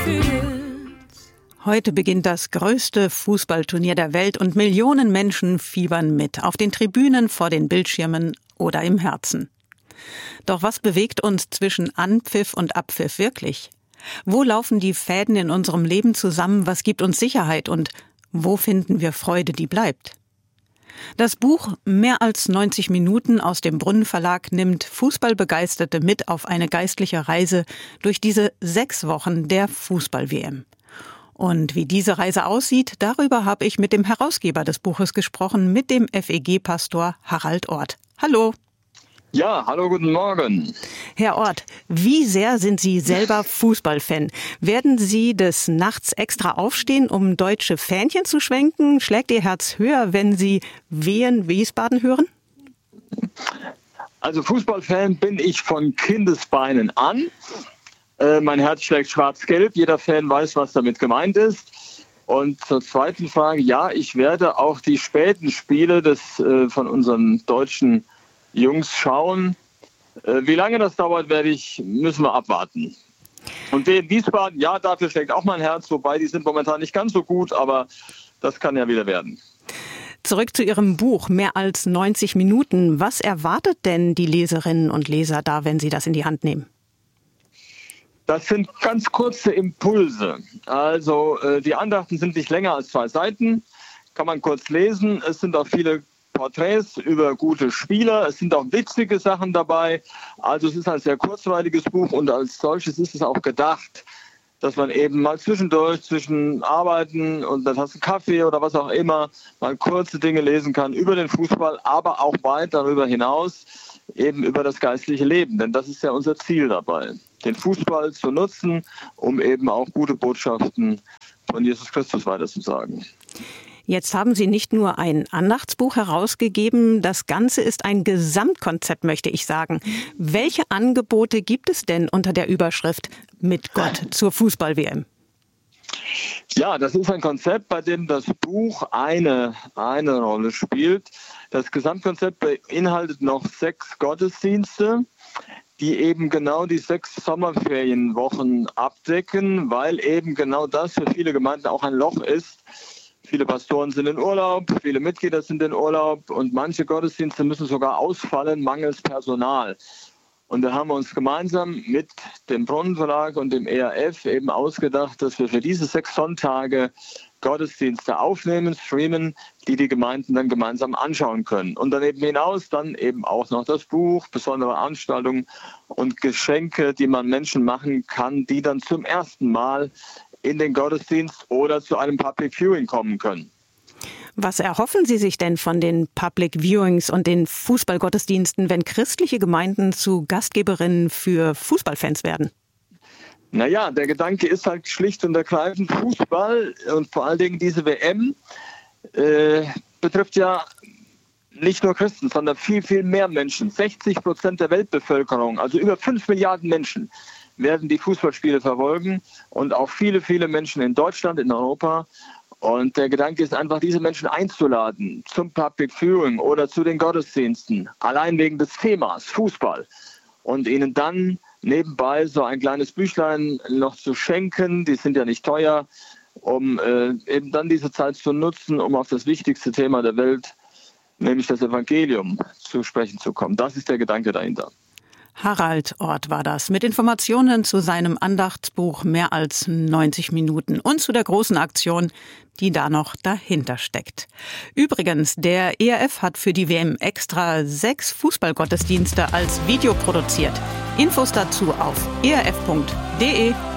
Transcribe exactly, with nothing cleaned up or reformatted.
Heute beginnt das größte Fußballturnier der Welt und Millionen Menschen fiebern mit, auf den Tribünen, vor den Bildschirmen oder im Herzen. Doch was bewegt uns zwischen Anpfiff und Abpfiff wirklich? Wo laufen die Fäden in unserem Leben zusammen? Was gibt uns Sicherheit und wo finden wir Freude, die bleibt? Das Buch Mehr als neunzig Minuten aus dem Brunnen Verlag nimmt Fußballbegeisterte mit auf eine geistliche Reise durch diese sechs Wochen der Fußball-W M. Und wie diese Reise aussieht, darüber habe ich mit dem Herausgeber des Buches gesprochen, mit dem F E G-Pastor Harald Orth. Hallo. Ja, hallo, guten Morgen. Herr Orth, wie sehr sind Sie selber Fußballfan? Werden Sie des Nachts extra aufstehen, um deutsche Fähnchen zu schwenken? Schlägt Ihr Herz höher, wenn Sie Wien Wiesbaden hören? Also Fußballfan bin ich von Kindesbeinen an. Äh, mein Herz schlägt schwarz-gelb. Jeder Fan weiß, was damit gemeint ist. Und zur zweiten Frage, ja, ich werde auch die späten Spiele des, äh, von unseren deutschen Jungs schauen. Äh, wie lange das dauert, werde ich, müssen wir abwarten. Und in Wiesbaden, ja, dafür schlägt auch mein Herz, wobei die sind momentan nicht ganz so gut, aber das kann ja wieder werden. Zurück zu Ihrem Buch, Mehr als neunzig Minuten. Was erwartet denn die Leserinnen und Leser da, wenn Sie das in die Hand nehmen? Das sind ganz kurze Impulse. Also äh, die Andachten sind nicht länger als zwei Seiten, kann man kurz lesen. Es sind auch viele Porträts über gute Spieler. Es sind auch witzige Sachen dabei. Also es ist ein sehr kurzweiliges Buch und als solches ist es auch gedacht, dass man eben mal zwischendurch, zwischen Arbeiten und dann hast du Kaffee oder was auch immer, mal kurze Dinge lesen kann über den Fußball, aber auch weit darüber hinaus, eben über das geistliche Leben. Denn das ist ja unser Ziel dabei, den Fußball zu nutzen, um eben auch gute Botschaften von Jesus Christus weiterzusagen. Jetzt haben Sie nicht nur ein Andachtsbuch herausgegeben, das Ganze ist ein Gesamtkonzept, möchte ich sagen. Welche Angebote gibt es denn unter der Überschrift Mit Gott zur Fußball-W M? Ja, das ist ein Konzept, bei dem das Buch eine, eine Rolle spielt. Das Gesamtkonzept beinhaltet noch sechs Gottesdienste, die eben genau die sechs Sommerferienwochen abdecken, weil eben genau das für viele Gemeinden auch ein Loch ist. Viele Pastoren sind in Urlaub, viele Mitglieder sind in Urlaub und manche Gottesdienste müssen sogar ausfallen, mangels Personal. Und da haben wir uns gemeinsam mit dem Brunnenverlag und dem E R F eben ausgedacht, dass wir für diese sechs Sonntage Gottesdienste aufnehmen, streamen, die die Gemeinden dann gemeinsam anschauen können. Und daneben hinaus dann eben auch noch das Buch, besondere Veranstaltungen und Geschenke, die man Menschen machen kann, die dann zum ersten Mal in den Gottesdienst oder zu einem Public Viewing kommen können. Was erhoffen Sie sich denn von den Public Viewings und den Fußballgottesdiensten, wenn christliche Gemeinden zu Gastgeberinnen für Fußballfans werden? Naja, der Gedanke ist halt schlicht und ergreifend, Fußball und vor allen Dingen diese W M äh, betrifft ja nicht nur Christen, sondern viel, viel mehr Menschen. sechzig Prozent der Weltbevölkerung, also über fünf Milliarden Menschen, werden die Fußballspiele verfolgen und auch viele, viele Menschen in Deutschland, in Europa. Und der Gedanke ist einfach, diese Menschen einzuladen zum Public Viewing oder zu den Gottesdiensten, allein wegen des Themas Fußball. Und ihnen dann nebenbei so ein kleines Büchlein noch zu schenken, die sind ja nicht teuer, um äh, eben dann diese Zeit zu nutzen, um auf das wichtigste Thema der Welt, nämlich das Evangelium, zu sprechen zu kommen. Das ist der Gedanke dahinter. Harald Orth war das mit Informationen zu seinem Andachtsbuch Mehr als neunzig Minuten und zu der großen Aktion, die da noch dahinter steckt. Übrigens, der E R F hat für die W M extra sechs Fußballgottesdienste als Video produziert. Infos dazu auf e r f punkt d e.